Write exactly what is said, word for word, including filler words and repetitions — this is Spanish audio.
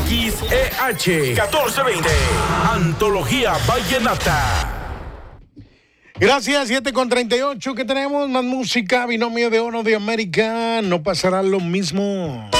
X E H catorce veinte. Antología Vallenata. Gracias, siete con treinta y ocho. ¿Qué tenemos? Más música, Binomio de Oro de América. No pasará lo mismo.